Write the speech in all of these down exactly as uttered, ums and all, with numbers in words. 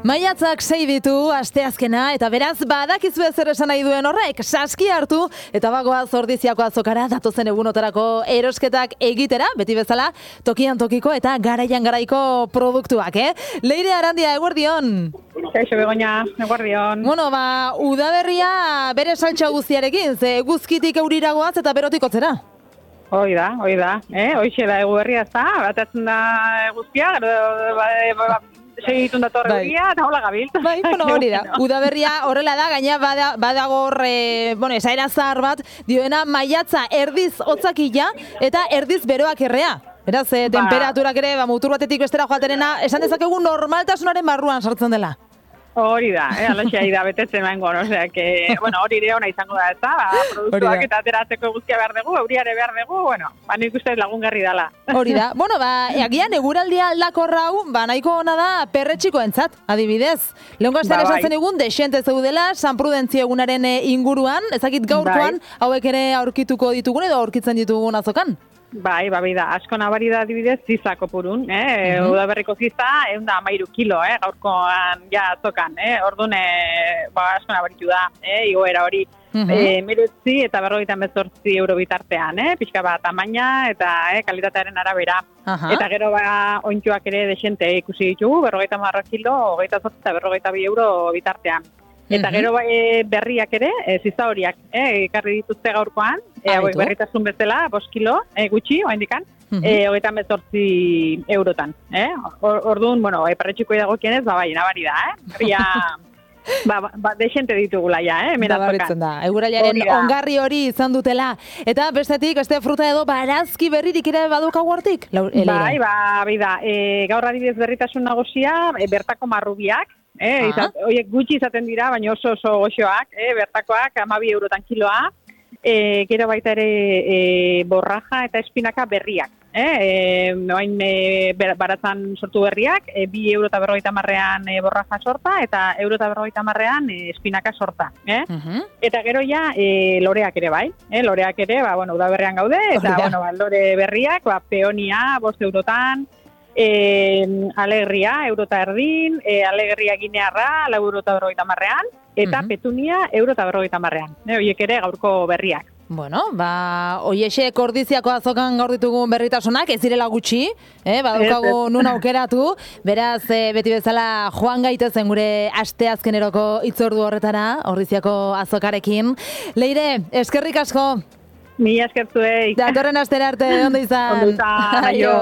Maiatzak sei ditu asteazkena eta beraz badakizu zer esan nahi duen horrek, saski hartu eta bagoaz Ordiziako azokara datozen egunotarako erosketak egitera, beti bezala tokian tokiko eta garaian garaiko produktuak, eh? Leire Arandia, eguerdion. Kaixo Begoña, eguerdion. Bueno, ba, udaberria bere saltxa guztiarekin, ze guzkitik euriragoaz eta berotik otzera. Hoi da, hoi da, eh? Hoixe da eguberria ez da, batatzen da guztia, gero ba, ba, segitun dator eguria, eta hola gabil. Bai, bueno, hori da. Udaberria horrela da, gaina bada, badagor, e, bueno, esaera zahar bat, dioena maiatza erdiz hotzakila eta erdiz beroak errea. Beraz, e, ba. Temperaturak ere, ba, mutur batetik bestera joaterena, esan dezakegu normaltasunaren barruan sartzen dela. Hori da, eh, alaxea da betetzen mangoan, osea, que, bueno, hori ere ona izango da, ez da, ba, produktuak eta ateratzeko guztia behar dugu, euriare behar dugu, bueno, ba, nik uste lagungarri dala. Hori da, bueno, ba, agian eguraldia aldakorra hau, ba, nahiko ona da perretxiko entzat, adibidez. Lehenko astean ba, esan zen egun, desente zeudela, San Prudentzio egunaren inguruan, ezakit gaurkoan, bai. Hauek ere aurkituko ditugun edo aurkitzen ditugun azokan. Bai, babi da, asko nabari da adibidez zizako purun, eh? Uh-huh. Udaberriko ziza, egun da amairu kilo, eh? Gaurkoan ja azokan, eh? Orduan, eh, ba, asko nabaritu da, eh? Igoera hori, uh-huh. eh, mirutzi eta berrogeita mezortzi euro bitartean, eh? Pixka bat, tamaina eta eh, kalitatearen arabera. Uh-huh. Eta gero ba, ointxuak ere desente ikusi ditugu, berrogeita marra kilo, hogeita zortzi eta berrogeita bi euro bitartean. Eta gero e, berriak ere, e, ziza horiak, e, ekarri dituzte gaurkoan, e, hauek berritasun bezala, bost kilo, e, gutxi, oaindikan, uh-huh. e, hogeita mezortzi eurotan. Eh? Orduan, bueno, e, perretxiko dagokienez, ba, bai, nabari da, eh? Berria, ba, ba, desente ditugula ja, eh? Nabaritzen da, eguralaren ongarri hori izan dutela. Eta bestetik, este fruta edo barazki berririk ere badukagu hortik? Bai, ba, bai da, e, gaur adibidez berritasun nagusia, e, bertako marrubiak, Eh, izat, oiek gutxi izaten dira, baina oso oso goxoak, eh, bertakoak, amabi eurotan kiloa, eh, gero baita ere eh, borraja eta espinaka berriak. Eh, noain eh, baratzan sortu berriak, eh, bi euro eta berrogeita marrean eh, borraja sorta, eta euro eta berrogeita marrean eh, espinaka sorta. Eh? Uh-huh. Eta gero ja, eh, loreak ere bai, eh, loreak ere, ba, bueno, udaberrean gaude, eta oh, bueno, ba, lore berriak, ba, peonia, bost eurotan, E, alegria, eurota erdin, e, alegria ginearra, lau eurota berrogeita marrean, eta uh-huh. petunia, eurota berrogeita marrean. E, oiek ere gaurko berriak. Bueno, ba, oiexek Ordiziako azokan gaur ditugun berritasunak, ez direla gutxi, eh, badaukagu nun aukeratu, beraz, e, beti bezala joan gaitezen gure asteazkeneroko itzordu horretara, Ordiziako azokarekin. Leire, eskerrik asko. Mila eskertuei. Datorren astera arte, ondo izan. Ondo izan, aio.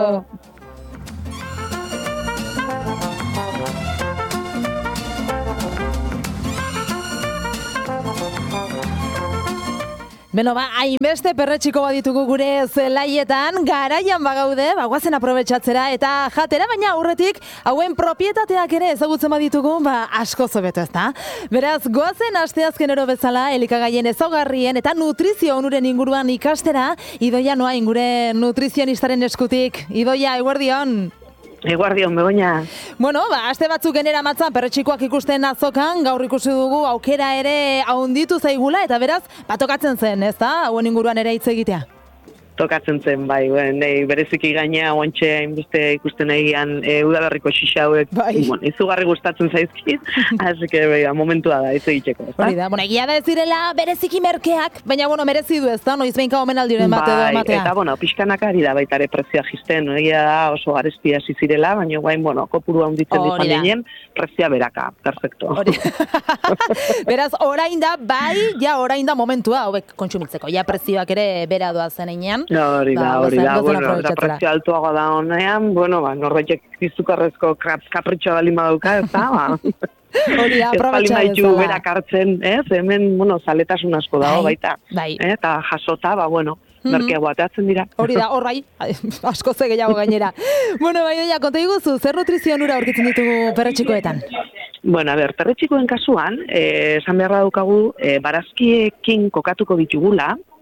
Beno, ba, hainbeste perretxiko baditugu gure zelaietan, garaian bagaude, bagoazen aprobetxatzera eta jatera, baina aurretik hauen propietateak ere ezagutzen baditugu, ba, asko zobeto ez da. Beraz, goazen asteazkenero bezala, elikagaien ezaugarrien eta nutrizio onuren inguruan ikastera, Idoia noa ingure nutrizionistaren eskutik. Idoia, eguerdion! Eguardion, Begoña. Bueno, ba, aste batzuk genera matzan perretxikoak ikusten azokan, gaur ikusi dugu aukera ere haunditu zaigula, eta beraz, batokatzen zen, ez da? Hauen inguruan ere hitz egitea. Tokatzen zen, bai, ben, nei, bereziki gainea oantxe hainbeste ikusten egian e, udaberriko xixa hauek, bai. Bueno, izugarri gustatzen zaizkit, hasi que bai, momentua da, ez egiteko, ez da? Hori da, bueno, egia da ez direla bereziki merkeak, baina, bueno, merezi du ez da, noiz behinka omenaldiren bat edo ematea. Eta, bueno, pixkanak ari da baita ere prezioa jisten, egia da oso garezpia zirela, baina guain, bueno, kopuru handitzen dizan ginen, prezioa beraka, perfecto. Beraz, orain da, bai, ja, orain da momentua, hauek kontsumitzeko, ja prezioak ere bera doa zen einean. Hori da, hori da, bueno, eta prezio altuago da honean, bueno, ba, norbaitek izugarrezko kapritxoa balin badauka, ez da, ba. Hori da, aprobetxa ez da. Berak hartzen, ez, hemen, bueno, zaletasun asko dago baita. Bai. Eta jasota, ba, bueno, merkeago ateatzen dira. Hori da, hor bai, asko ze gehiago gainera. Bueno, bai, doia, konta iguzu, zer nutrizio onura aurkitzen ditugu perretxikoetan? Bueno, a ber, perretxikoen kasuan, esan beharra daukagu, barazkiekin kokatuko ditugula,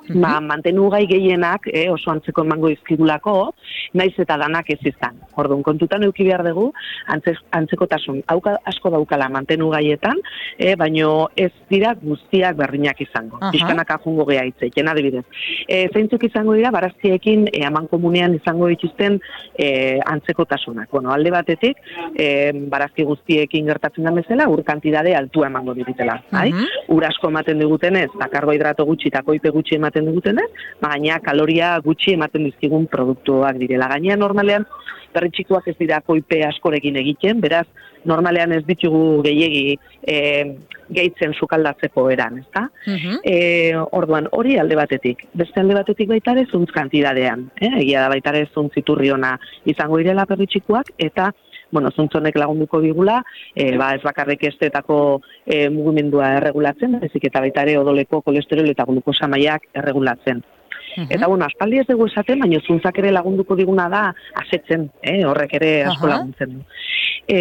Mm-hmm. Ba, mantenugai gehienak eh, oso antzeko emango izkigulako, naiz eta danak ez izan. Orduan, kontutan eduki behar dugu, antze, antzekotasun auka, asko daukala mantenugaietan, eh, baino ez dira guztiak berdinak izango. Uh-huh. Pixkanaka jungo geha itzeiken, adibidez. E, zeintzuk izango dira, barazkiekin e, aman komunean izango dituzten e, antzekotasunak. Bueno, alde batetik, e, barazki guztiekin gertatzen da bezala, ur kantidade altua emango ditutela. Uh-huh. Ur asko ematen digutenez, eta karbohidrato gutxi eta koipe gutxi ematen digutenez, baina kaloria gutxi ematen dizkigun produktuak direla. Gainea normalean, perritxikoak ez dira koipe askorekin egiten, beraz, normalean ez ditugu gehiegi e, gehitzen sukaldatzeko eran, ezta? Uh-huh. E, orduan, hori alde batetik. Beste alde batetik baita ere zuntz kantidadean. Eh? Egia da baita ere zuntz iturri ona izango direla perritxikoak, eta bueno, zuntzonek lagunduko digula, e, ba, ez bakarrik estetako e, mugimendua erregulatzen, ezik eta baita ere odoleko kolesterol eta glukosa mailak erregulatzen. Uh-huh. Eta, bueno, aspaldi ez dugu esaten, baina zuntzak ere lagunduko diguna da asetzen, eh? Horrek ere asko uh-huh. laguntzen du. E,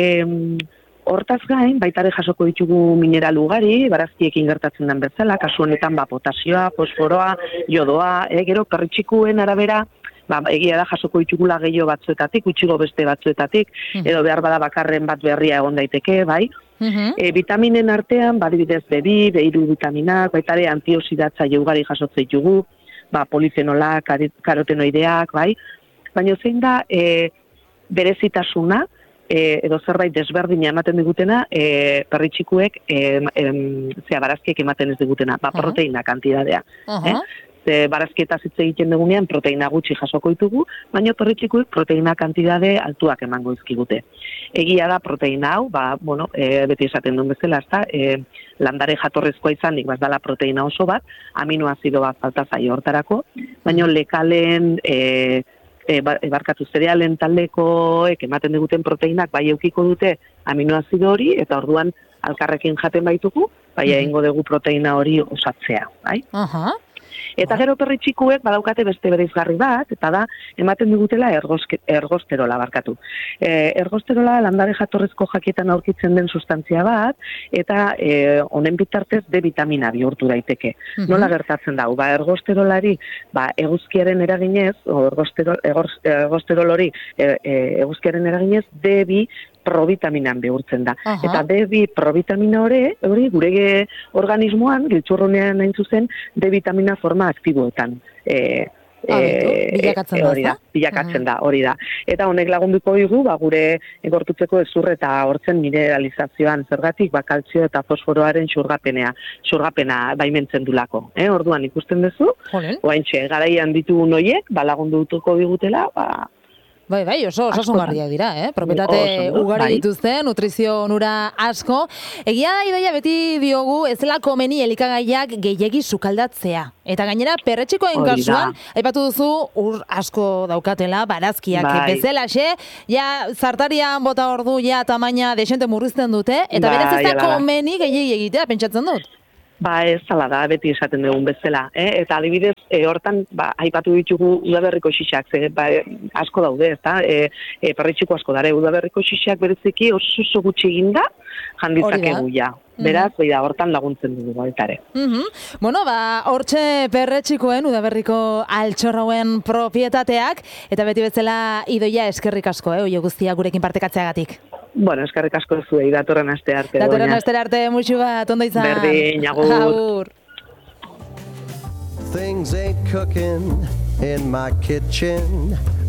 hortaz gain, baitare jasoko ditugu mineral ugari, barazkiekin gertatzen den bezala, kasu honetan ba, potasioa, fosforoa, jodoa, eh? Gero perritxikuen arabera, ba, egia da jasoko ditugula gehiago batzuetatik, utxigo beste batzuetatik, uh-huh. edo behar bada bakarren bat berria egon daiteke, bai? Uh-huh. E, vitaminen artean, badibidez be bi, be hiru vitaminak, baitare antioxidatzaile ugari jasotzen ditugu, ba, polifenola, karotenoideak, bai? Baina zein da e, berezitasuna, e, edo zerbait desberdina ematen digutena, e, perritxikuek, e, e, zera, barazkiek ematen ez digutena, ba, proteina kantidadea. Uh-huh. eh? Ze barazkietaz hitz egiten dugunean proteina gutxi jasoko ditugu, baina perritxikuek proteina kantidade altuak emango izkigute. Egia da proteina hau, ba, bueno, e, beti esaten duen bezala, ezta, e, landare jatorrezkoa izanik, ba, ez dala proteina oso bat, aminoazido bat falta zaio hortarako, baina lekalen, e, e, barkatu zerealen taldekoek ematen diguten proteinak, bai eukiko dute aminoazido hori, eta orduan alkarrekin jaten baitugu, bai egingo dugu proteina hori osatzea, bai? Aha. Uh-huh. Eta gero perritxikuek badaukate beste bereizgarri bat, eta da, ematen digutela ergoske, ergosterola barkatu. E, ergosterola landare jatorrezko jakietan aurkitzen den sustantzia bat, eta e, honen bitartez D vitamina bihurtu daiteke. Uh-huh. Nola gertatzen da? Ba, ergosterolari, ba, eguzkiaren eraginez, o ergosterol, ergosterol hori e, e, eguzkiaren eraginez, D bi provitaminan bihurtzen da. Uh-huh. Eta D bi provitamina hori, hori gure organismoan, giltzurrunean hain zuzen, D vitamina forma aktiboetan. E, e, bilakatzen e, hori da, bilakatzen uh-huh. da, hori da. Eta honek lagunduko digu, ba, gure gorputzeko ezur eta hortzen mineralizazioan zergatik, ba, kaltzio eta fosforoaren xurgapenea, xurgapena baimentzen dulako. Eh? Orduan ikusten duzu, oaintxe, garaian ditugu noiek, ba, lagunduko digutela, ba, Bai, bai, oso osasungarriak dira, eh? Propietate ugari bai. Dituzte, nutrizio onura asko. Egia da, Idoia, beti diogu, ez dela komeni elikagaiak gehiegi sukaldatzea. Eta gainera, perretxikoen kasuan, aipatu duzu, ur asko daukatela, barazkiak bai. Bezalaxe, ja, zartarian bota ordu, ja, tamaina desente murrizten dute, eta bai, berez ez da komeni gehiegi egitea, pentsatzen dut. Ba, ez zala da, beti esaten dugun bezala. Eh? Eta adibidez, e, hortan, ba, aipatu ditugu udaberriko xixak, ze, ba, asko daude, ez da? E, e, perritxiko asko dare, udaberriko xixak bereziki oso oso gutxi eginda, janditzakegu ja. Beraz, mm-hmm. da, hortan laguntzen dugu baitare. Mm-hmm. Bueno, ba, hortxe perretxikoen, udaberriko altxorrauen propietateak, eta beti bezala Idoia eskerrik asko, eh, oio guztia gurekin partekatzeagatik. Bueno, eskerrik asko zuei, datorren aste arte. Datorren aste arte, muixu bat, ondo izan. Berdin, agur. Agur. Things ain't cooking in my kitchen.